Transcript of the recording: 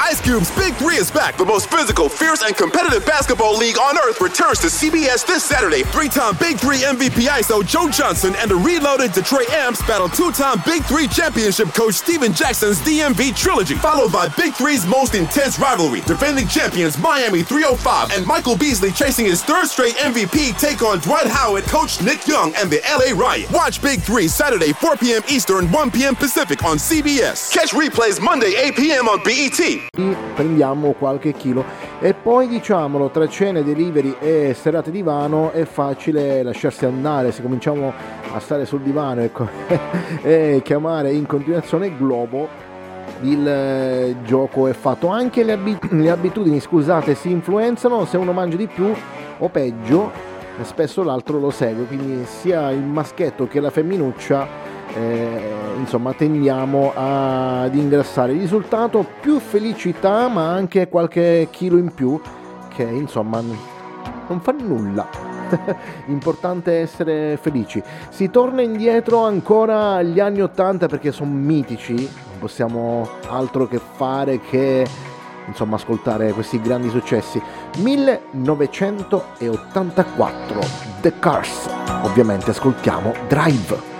Ice Cube's Big Three is back. The most physical, fierce, and competitive basketball league on earth returns to CBS this Saturday. Three-time Big Three MVP ISO Joe Johnson and the reloaded Detroit Amps battle two-time Big Three championship coach Steven Jackson's DMV trilogy, followed by Big Three's most intense rivalry. Defending champions Miami 305 and Michael Beasley chasing his third straight MVP take on Dwight Howard, coach Nick Young, and the LA Riot. Watch Big Three Saturday 4 p.m. Eastern, 1 p.m. Pacific on CBS. Catch replays Monday 8 p.m. on BET. Prendiamo qualche chilo e poi, diciamolo, tra cene, delivery e serate divano è facile lasciarsi andare se cominciamo a stare sul divano e chiamare in continuazione Globo. Il gioco è fatto, anche le abitudini, scusate, si influenzano. Se uno mangia di più o peggio, spesso l'altro lo segue, quindi sia il maschietto che la femminuccia insomma tendiamo ad ingrassare. Il risultato: più felicità, ma anche qualche chilo in più, che insomma non fa nulla. Importante essere felici. Si torna indietro ancora agli anni 80 perché sono mitici, non possiamo altro che fare che insomma ascoltare questi grandi successi. 1984, The Cars, ovviamente ascoltiamo Drive.